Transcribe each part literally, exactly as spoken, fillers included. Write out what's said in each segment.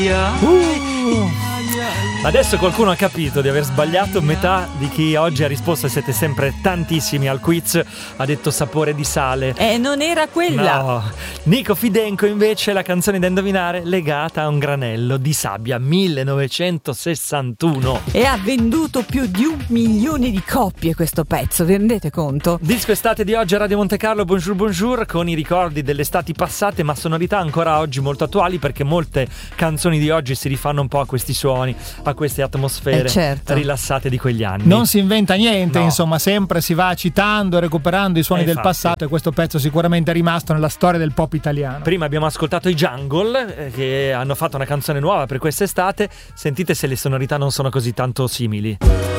Uh. Adesso qualcuno ha capito di aver sbagliato. Metà di chi oggi ha risposto, e siete sempre tantissimi al quiz, ha detto sapore di sale. E eh, non era quella. No. Nico Fidenco invece, la canzone da indovinare, legata a un granello di sabbia, millenovecentosessantuno. E ha venduto più di un milione di copie questo pezzo, vi rendete conto? Disco estate di oggi a Radio Monte Carlo, bonjour bonjour, con i ricordi delle estati passate, ma sonorità ancora oggi molto attuali, perché molte canzoni di oggi si rifanno un po' a questi suoni, a queste atmosfere eh certo. rilassate di quegli anni. Non si inventa niente, no. Insomma, sempre si va citando e recuperando i suoni eh, del infatti. passato, e questo pezzo sicuramente è rimasto nella storia del pop italiano. Prima abbiamo ascoltato i Jungle, eh, che hanno fatto una canzone nuova per quest'estate. Sentite se le sonorità non sono così tanto simili.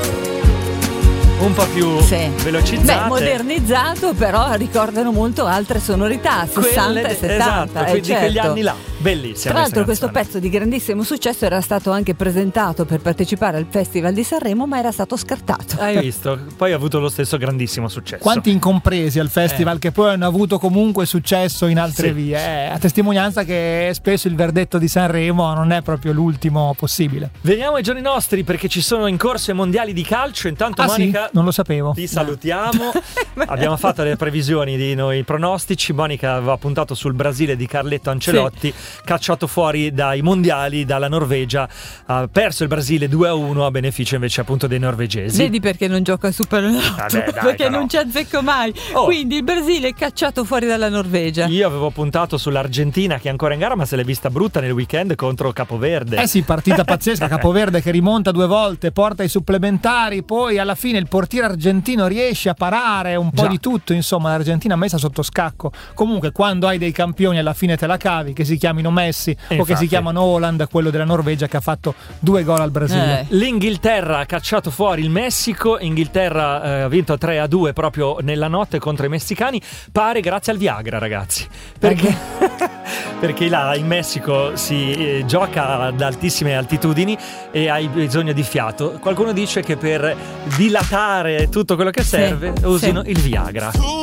Un po' più sì. velocizzate. Beh, modernizzato, però ricordano molto altre sonorità, sessanta e settanta. Esatto, eh, quindi certo. quegli anni là. Bellissima. Tra l'altro questo canzone. pezzo di grandissimo successo era stato anche presentato per partecipare al Festival di Sanremo, ma era stato scartato. Hai visto? Poi ha avuto lo stesso grandissimo successo. Quanti incompresi al festival eh. che poi hanno avuto comunque successo in altre sì. vie, eh, a testimonianza che spesso il verdetto di Sanremo non è proprio l'ultimo possibile. Veniamo ai giorni nostri, perché ci sono in corso i mondiali di calcio. Intanto ah, Monica, sì? Non lo sapevo. Ti salutiamo. Abbiamo fatto le previsioni di noi, i pronostici. Monica aveva puntato sul Brasile di Carletto Ancelotti, sì. cacciato fuori dai mondiali dalla Norvegia, ha perso il Brasile due a uno a beneficio invece appunto dei norvegesi. Vedi perché non gioca a Superenalotto? Vabbè, dai, perché però. non ci azzecco mai. Oh. Quindi il Brasile è cacciato fuori dalla Norvegia. Io avevo puntato sull'Argentina, che è ancora in gara, ma se l'è vista brutta nel weekend contro Capoverde. Eh sì, partita pazzesca. Capoverde che rimonta due volte, porta i supplementari, poi alla fine il portiere argentino riesce a parare un po' Già. di tutto. Insomma, l'Argentina messa sotto scacco. Comunque, quando hai dei campioni alla fine te la cavi, che si chiamino Messi e o infatti. che si chiamano Holland, quello della Norvegia che ha fatto due gol al Brasile. Eh. L'Inghilterra ha cacciato fuori il Messico. Inghilterra eh, ha vinto tre a due proprio nella notte contro i messicani, pare grazie al Viagra, ragazzi, perché perché là in Messico si eh, gioca ad altissime altitudini e hai bisogno di fiato. Qualcuno dice che per dilatare tutto quello che serve sì, usino sì. il Viagra.